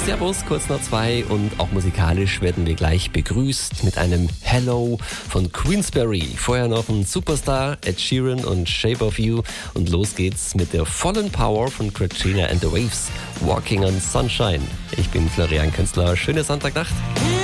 Servus, kurz nach 2 und auch musikalisch werden wir gleich begrüßt mit einem Hello von Queensberry. Vorher noch ein Superstar, Ed Sheeran und Shape of You. Und los geht's mit der vollen Power von Katrina and the Waves, Walking on Sunshine. Ich bin Florian Künstler. Schöne Sonntagnacht.